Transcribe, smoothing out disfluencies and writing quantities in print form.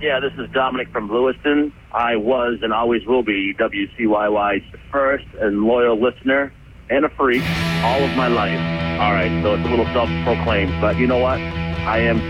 Yeah, this is Dominic from Lewiston. I was and always will be WCYY's first and loyal listener and a freak all of my life. All right, so it's a little self-proclaimed, but you know what? I am